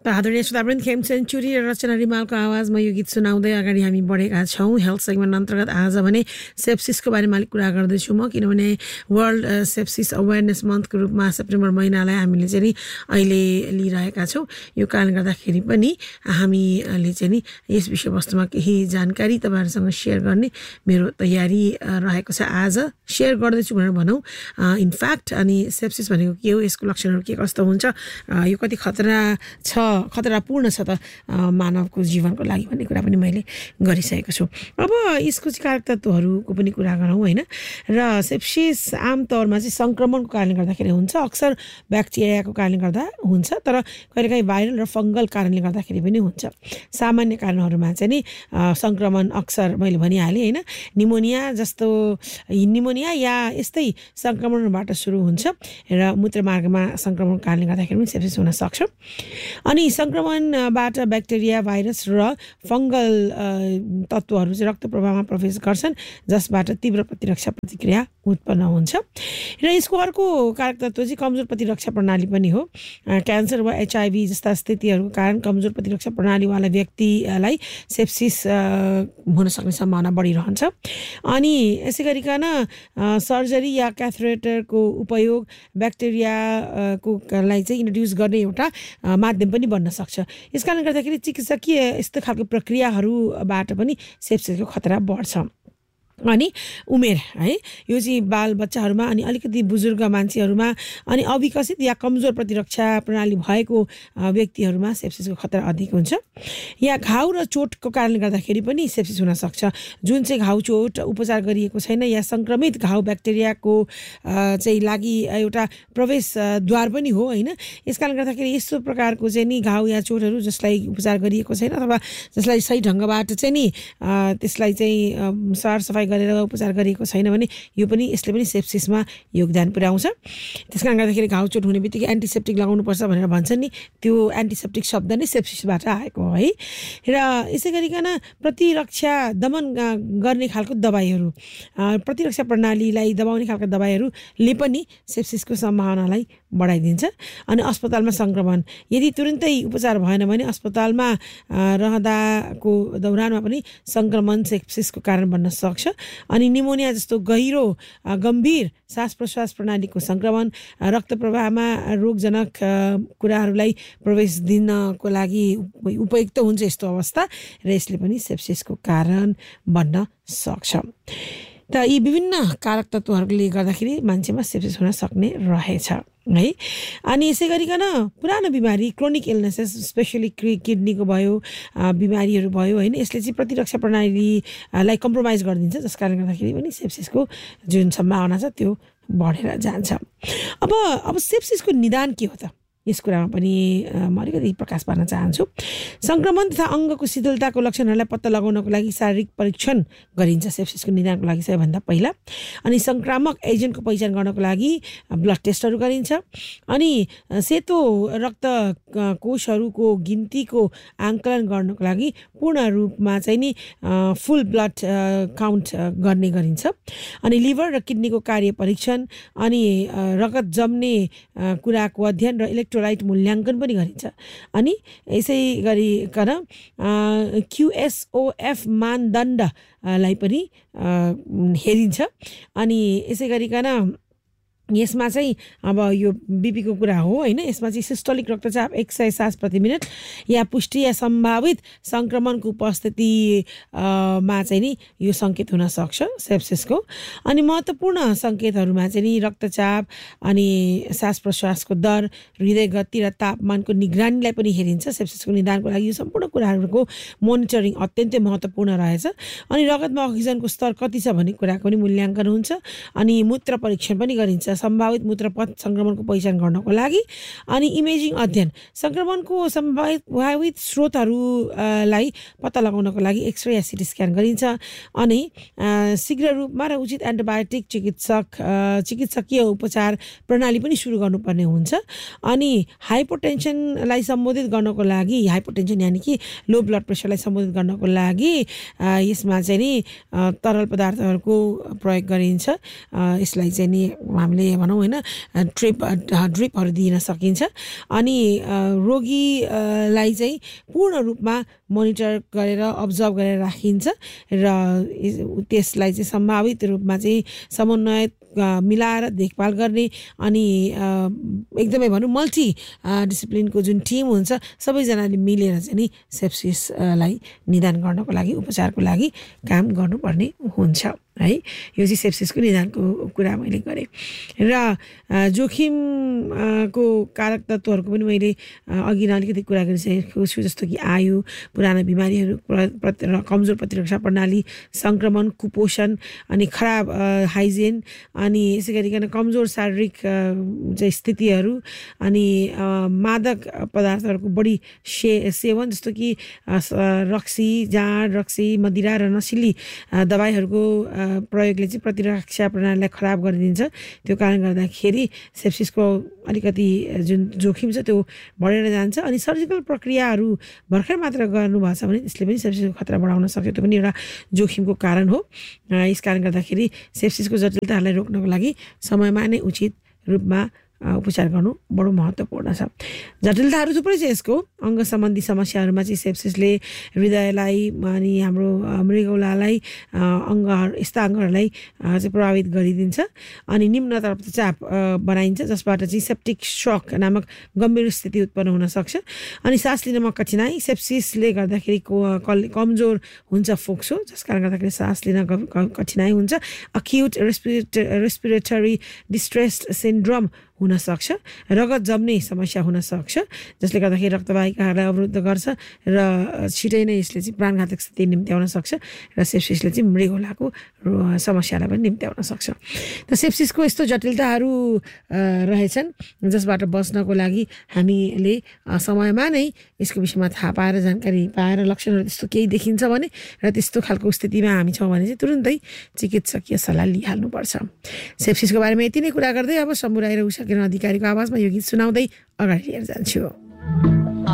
आदरणीय श्रोतावृन्द, खेम सेन्चुरी र रचना रिमालको आवाजमा यो गीत सुनाउँदै अगाडि हामी बढेका छौँ। हेल्थ सेगमेन्ट अन्तर्गत आज भने सेप्सिसको बारेमा अलिक कुरा गर्दैछु म, किनभने वर्ल्ड सेप्सिस अवेरनेस मन्थको रूपमा सेप्टेम्बर महिनालाई हामीले चाहिँ नि अहिले लिइरहेका छौँ। यो कारणले गर्दाखेरि पनि हामीले चाहिँ नि यस विषयवस्तुमा केही जानकारी तपाईँहरूसँग सेयर गर्ने मेरो तयारी रहेको छ। आज सेयर गर्दैछु भनेर भनौँ। इनफ्याक्ट अनि सेप्सिस भनेको के हो, यसको लक्षणहरू के कस्तो हुन्छ, यो कति खतरापूर्ण छ त मानवको जीवनको लागि भन्ने कुरा पनि मैले गरिसकेको छु। अब यसको चाहिँ कारक तत्त्वहरूको पनि कुरा गरौँ होइन। र सेप्सिस आमतौरमा चाहिँ सङ्क्रमणको कारणले गर्दाखेरि हुन्छ, अक्सर ब्याक्टेरियाको कारणले गर्दा हुन्छ, तर कहिलेकाहीँ भाइरल र फङ्गल कारणले गर्दाखेरि पनि हुन्छ। सामान्य कारणहरूमा चाहिँ नि सङ्क्रमण अक्सर मैले भनिहालेँ होइन, निमोनिया या यस्तै सङ्क्रमणबाट सुरु हुन्छ र मूत्रमार्गमा सङ्क्रमणको कारणले गर्दाखेरि पनि सेप्सिस हुन सक्छ। अनि सङ्क्रमणबाट ब्याक्टेरिया, भाइरस र फङ्गल तत्त्वहरू चाहिँ रक्त प्रवाहमा प्रवेश गर्छन्, जसबाट तीव्र प्रतिरक्षा प्रतिक्रिया उत्पन्न हुन्छ। र यसको अर्को कारक तत्त्व चाहिँ कमजोर प्रतिरक्षा प्रणाली पनि हो। क्यान्सर वा HIV जस्ता स्थितिहरूको कारण कमजोर प्रतिरक्षा प्रणालीवाला व्यक्तिलाई सेप्सिस हुन सक्ने सम्भावना बढिरहन्छ। अनि यसै गरिकन सर्जरी या क्याथेटरको उपयोग ब्याक्टेरियाको लाई चाहिँ इन्ट्रोड्युस गर्ने एउटा माध्यम पनि बन्न सक्छ। यस कारणले गर्दाखेरि चिकित्सकीय यस्तो खालको प्रक्रियाहरूबाट पनि सेप्सिसको खतरा बढ्छ। अनि उमेर है, यो चाहिँ बाल बच्चाहरूमा अनि अलिकति बुजुर्ग मान्छेहरूमा अनि अविकसित या कमजोर प्रतिरक्षा प्रणाली भएको व्यक्तिहरूमा सेप्सिसको खतरा अधिक हुन्छ। या घाउ र चोटको कारणले गर्दाखेरि पनि सेप्सिस हुन सक्छ, जुन चाहिँ घाउ चोट उपचार गरिएको छैन या सङ्क्रमित घाउ ब्याक्टेरियाको चाहिँ लागि एउटा प्रवेशद्वार पनि हो होइन। यस कारणले गर्दाखेरि यस्तो प्रकारको चाहिँ नि घाउ या चोटहरू जसलाई उपचार गरिएको छैन अथवा जसलाई सही ढङ्गबाट चाहिँ नि त्यसलाई चाहिँ सरसफाइ गरेर उपचार गरिएको छैन भने यसले पनि सेप्सिसमा योगदान पुर्याउँछ। त्यस कारणले गर्दाखेरि घाउ चोट हुने बित्तिकै एन्टिसेप्टिक लगाउनुपर्छ भनेर भन्छन् नि, त्यो एन्टिसेप्टिक शब्द नै सेप्सिसबाट आएको है। र यसै गरिकन प्रतिरक्षा दमन गर्ने खालको दबाईहरू, प्रतिरक्षा प्रणालीलाई दबाउने खालको दबाईहरूले पनि सेप्सिसको सम्भावनालाई बढाइदिन्छ। अनि अस्पतालमा सङ्क्रमण, यदि तुरुन्तै उपचार भएन भने अस्पतालमा रहँदाको दौरानमा पनि सङ्क्रमण सेप्सिसको कारण बन्न सक्छ। अनि निमोनिया जस्तो गहिरो गम्भीर सास प्रश्वास प्रणालीको सङ्क्रमण, रक्त प्रवाहमा रोगजनक कुराहरूलाई प्रवेश दिनको लागि उपयुक्त हुन्छ यस्तो अवस्था, र यसले पनि सेप्सिसको कारण बन्न सक्छ। त यी विभिन्न कारक तत्त्वहरूले गर्दाखेरि मान्छेमा सेप्सिस हुन सक्ने रहेछ है। अनि यसै गरिकन पुरानो बिमारी, क्रोनिक इलनेसेस, स्पेसली किडनीको भयो बिमारीहरू भयो होइन, यसले चाहिँ प्रतिरक्षा प्रणालीलाई कम्प्रोमाइज गरिदिन्छ, जस कारणले गर्दाखेरि पनि सेप्सिसको जुन सम्भावना छ त्यो बढेर जान्छ। अब सेप्सिसको निदान के हो त, यस कुरामा पनि म अलिकति प्रकाश पार्न चाहन्छु। सङ्क्रमण तथा अङ्गको शिथिलताको लक्षणहरूलाई पत्ता लगाउनको लागि शारीरिक परीक्षण गरिन्छ सेप्सिसको निदानको लागि सबैभन्दा पहिला। अनि सङ्क्रामक एजेन्टको पहिचान गर्नको लागि ब्लड टेस्टहरू गरिन्छ। अनि सेतो रक्त कोषहरूको गिन्तीको आङ्कलन गर्नको लागि पूर्ण रूपमा चाहिँ नि फुल ब्लड काउन्ट गर्ने गरिन्छ। अनि लिभर र किडनीको कार्य परीक्षण, अनि रगत जम्ने कुराको अध्ययन र इलेक्ट्रोलाइट मूल्याङ्कन पनि गरिन्छ। अनि यसै गरिकन QSOF मानदण्डलाई पनि हेरिन्छ। अनि यसै गरिकन यसमा चाहिँ अब यो बीपीको कुरा हो होइन, यसमा चाहिँ सिस्टोलिक रक्तचाप 160 प्रति मिनट या पुष्टि या सम्भावित सङ्क्रमणको उपस्थितिमा चाहिँ नि यो सङ्केत हुन सक्छ सेप्सिसको। अनि महत्त्वपूर्ण सङ्केतहरूमा चाहिँ नि रक्तचाप, अनि सास प्रश्वासको दर, हृदय गति र तापमानको निगरानीलाई पनि हेरिन्छ। सेप्सिसको निदानको लागि यो सम्पूर्ण कुराहरूको मोनिटरिङ अत्यन्तै महत्त्वपूर्ण रहेछ। अनि रगतमा अक्सिजनको स्तर कति छ भन्ने कुराको पनि मूल्याङ्कन हुन्छ। अनि मूत्र परीक्षण पनि गरिन्छ सम्भावित मूत्रपथ सङ्क्रमणको पहिचान गर्नको लागि। अनि इमेजिङ अध्ययन, सङ्क्रमणको सम्भावित स्रोतहरूलाई पत्ता लगाउनको लागि एक्सरे या सिटी स्क्यान गरिन्छ। अनि शीघ्र रूपमा र उचित एन्टिबायोटिक चिकित्सकीय उपचार प्रणाली पनि सुरु गर्नुपर्ने हुन्छ। अनि हाइपोटेन्सनलाई सम्बोधित गर्नको लागि, हाइपोटेन्सन यानि कि लो ब्लड प्रेसरलाई सम्बोधित गर्नको लागि यसमा चाहिँ नि तरल पदार्थहरूको प्रयोग गरिन्छ। यसलाई चाहिँ नि हामीले भनौँ होइन ड्रिपहरू दिन सकिन्छ अनि रोगीलाई चाहिँ पूर्ण रूपमा मोनिटर गरेर अब्जर्भ गरेर राखिन्छ र त्यसलाई चाहिँ सम्भावित रूपमा चाहिँ समन्वय मिलाएर देखभाल गर्ने अनि एकदमै भनौँ मल्टी डिसिप्लिनको जुन टिम हुन्छ सबैजनाले मिलेर चाहिँ नि सेप्सिसलाई निदान गर्नको लागि उपचारको लागि काम गर्नुपर्ने हुन्छ है। यो चाहिँ सेप्सिसको निदानको कुरा मैले गरेँ र जोखिमको कारक तत्त्वहरूको पनि मैले अघि नै अलिकति कुरा गरिसकेको छु, जस्तो कि आयु, पुराना बिमारीहरू, कमजोर प्रतिरक्षा प्रणाली, सङ्क्रमण, कुपोषण अनि खराब हाइजिन अनि यसै गरिकन कमजोर शारीरिक चाहिँ स्थितिहरू अनि मादक पदार्थहरूको बढी सेवन जस्तो कि रक्सी, जाँड, रक्सी, मदिरा र नसिली दबाईहरूको प्रयोगले चाहिँ प्रतिरक्षा प्रणालीलाई खराब गरिदिन्छ। त्यो कारण गर्दाखेरि सेप्सिसको अलिकति जुन जोखिम छ त्यो बढेर जान्छ अनि सर्जिकल प्रक्रियाहरू भर्खर मात्र गर्नुभएको छ भने त्यसले पनि सेप्सिसको खतरा बढाउन सक्छ। त्यो पनि एउटा जोखिमको कारण हो। यस कारण गर्दाखेरि सेप्सिसको जटिलताहरूलाई रोक्नको लागि समयमा नै उचित रूपमा उपचार गर्नु बडो महत्त्वपूर्ण छ। जटिलताहरू थुप्रै छ यसको। अङ्ग सम्बन्धी समस्याहरूमा चाहिँ सेप्सिसले हृदयलाई अनि हाम्रो मृगौलालाई यस्ता अङ्गहरूलाई चाहिँ प्रभावित गरिदिन्छ अनि निम्न रक्तचाप बनाइन्छ जसबाट चाहिँ सेप्टिक सक नामक गम्भीर स्थिति उत्पन्न हुन सक्छ अनि सास लिनमा कठिनाइ। सेप्सिसले गर्दाखेरि कमजोर हुन्छ फोक्सो, जसकारण गर्दाखेरि सास लिन कठिनाइ हुन्छ। अक्युट रेस्पिरेटरी डिस्ट्रेस सिन्ड्रोम हुन सक्छ। रगत जम्ने समस्या हुन सक्छ जसले गर्दाखेरि रक्तवाहिकाहरूलाई अवरुद्ध गर्छ र छिटै नै यसले चाहिँ प्राणघातक स्थिति निम्त्याउन सक्छ र सेप्सिसले चाहिँ मृगौलाको समस्यालाई पनि निम्त्याउन सक्छ। त सेप्सिसको यस्तो जटिलताहरू रहेछन् जसबाट बच्नको लागि हामीले समयमा नै यसको विषयमा थाहा पाएर जानकारी पाएर लक्षणहरू त्यस्तो केही देखिन्छ भने र त्यस्तो खालको स्थितिमा हामी छौँ भने चाहिँ तुरुन्तै चिकित्सकीय सल्लाह लिइहाल्नुपर्छ। सेप्सिसको बारेमा यति नै कुरा गर्दै अब शम्भु राई र उषा किरण अधिकारीको आवाजमा यो गीत सुनाउँदै अगाडि लिएर जान्छु।